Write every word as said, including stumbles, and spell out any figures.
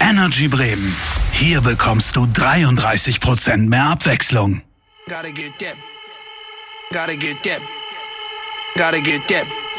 Energy Bremen. Hier bekommst du dreiunddreißig Prozent mehr Abwechslung. Gotta get that. Gotta get that. Gotta get that.